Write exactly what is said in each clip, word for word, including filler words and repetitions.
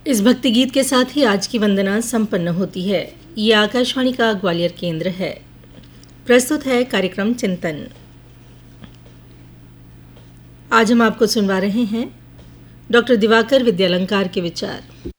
इस भक्ति गीत के साथ ही आज की वंदना संपन्न होती है। ये आकाशवाणी का ग्वालियर केंद्र है। प्रस्तुत है कार्यक्रम चिंतन। आज हम आपको सुनवा रहे हैं डॉक्टर दिवाकर विद्यालंकार के विचार।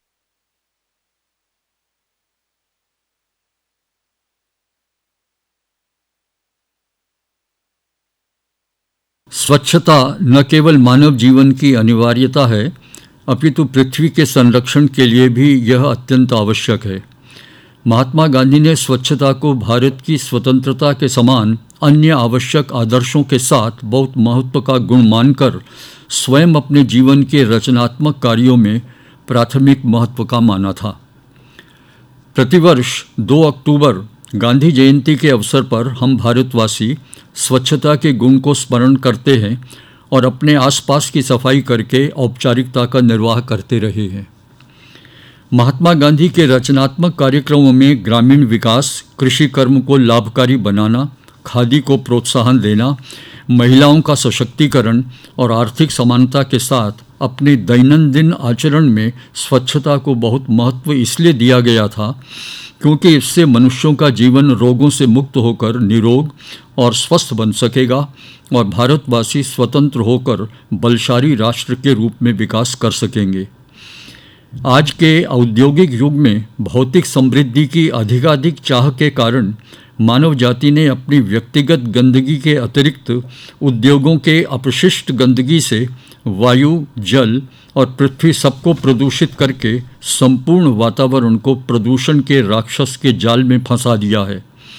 स्वच्छता न केवल मानव जीवन की अनिवार्यता है, अपितु पृथ्वी के संरक्षण के लिए भी यह अत्यंत आवश्यक है। महात्मा गांधी ने स्वच्छता को भारत की स्वतंत्रता के समान अन्य आवश्यक आदर्शों के साथ बहुत महत्व का गुण मानकर स्वयं अपने जीवन के रचनात्मक कार्यों में प्राथमिक महत्व का माना था। प्रतिवर्ष दो अक्टूबर गांधी जयंती के अवसर पर हम भारतवासी स्वच्छता के गुण को स्मरण करते हैं और अपने आसपास की सफाई करके औपचारिकता का निर्वाह करते रहे हैं। महात्मा गांधी के रचनात्मक कार्यक्रमों में ग्रामीण विकास, कृषि कर्म को लाभकारी बनाना, खादी को प्रोत्साहन देना, महिलाओं का सशक्तिकरण और आर्थिक समानता के साथ अपने दैनंदिन आचरण में स्वच्छता को बहुत महत्व इसलिए दिया गया था क्योंकि इससे मनुष्यों का जीवन रोगों से मुक्त होकर निरोग और स्वस्थ बन सकेगा और भारतवासी स्वतंत्र होकर बलशाली राष्ट्र के रूप में विकास कर सकेंगे। आज के औद्योगिक युग में भौतिक समृद्धि की अधिकाधिक चाह के कारण मानव जाति ने अपनी व्यक्तिगत गंदगी के अतिरिक्त उद्योगों के अपशिष्ट गंदगी से वायु, जल और पृथ्वी सबको प्रदूषित करके संपूर्ण वातावरण को प्रदूषण के राक्षस के जाल में फंसा दिया है।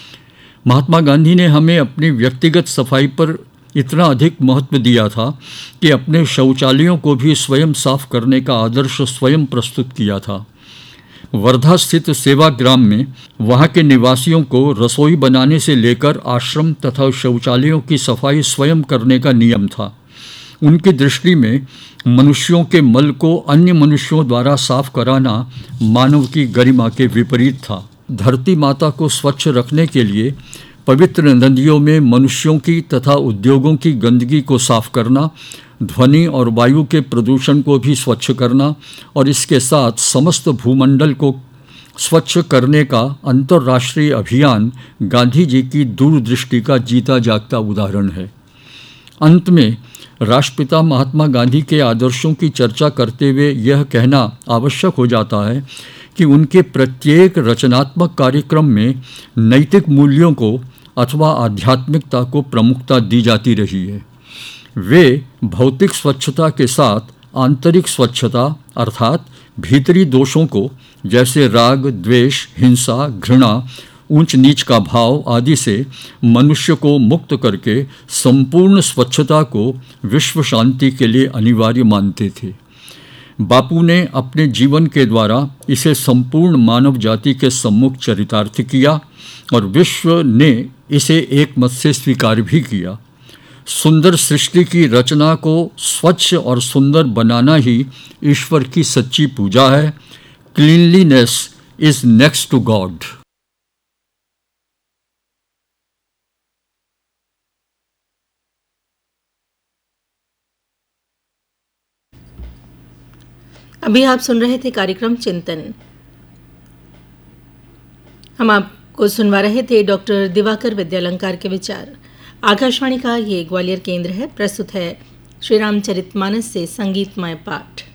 महात्मा गांधी ने हमें अपनी व्यक्तिगत सफाई पर इतना अधिक महत्व दिया था कि अपने शौचालयों को भी स्वयं साफ करने का आदर्श स्वयं प्रस्तुत किया था। वर्धा स्थित सेवाग्राम में वहाँ के निवासियों को रसोई बनाने से लेकर आश्रम तथा शौचालयों की सफाई स्वयं करने का नियम था। उनकी दृष्टि में मनुष्यों के मल को अन्य मनुष्यों द्वारा साफ कराना मानव की गरिमा के विपरीत था। धरती माता को स्वच्छ रखने के लिए पवित्र नदियों में मनुष्यों की तथा उद्योगों की गंदगी को साफ करना, ध्वनि और वायु के प्रदूषण को भी स्वच्छ करना और इसके साथ समस्त भूमंडल को स्वच्छ करने का अंतर्राष्ट्रीय अभियान गांधी जी की दूरदृष्टि का जीता जागता उदाहरण है। अंत में राष्ट्रपिता महात्मा गांधी के आदर्शों की चर्चा करते हुए यह कहना आवश्यक हो जाता है कि उनके प्रत्येक रचनात्मक कार्यक्रम में नैतिक मूल्यों को अथवा आध्यात्मिकता को प्रमुखता दी जाती रही है। वे भौतिक स्वच्छता के साथ आंतरिक स्वच्छता अर्थात भीतरी दोषों को जैसे राग, द्वेष, हिंसा, घृणा, ऊंच नीच का भाव आदि से मनुष्य को मुक्त करके संपूर्ण स्वच्छता को विश्व शांति के लिए अनिवार्य मानते थे। बापू ने अपने जीवन के द्वारा इसे संपूर्ण मानव जाति के सम्मुख चरितार्थ किया और विश्व ने इसे एक मत से स्वीकार भी किया। सुंदर सृष्टि की रचना को स्वच्छ और सुंदर बनाना ही ईश्वर की सच्ची पूजा है। Cleanliness is next to God. अभी आप सुन रहे थे कार्यक्रम चिंतन। हम आपको सुनवा रहे थे डॉक्टर दिवाकर विद्यालंकार के विचार। आकाशवाणी का ये ग्वालियर केंद्र है। प्रस्तुत है श्री रामचरितमानस से संगीतमय पाठ।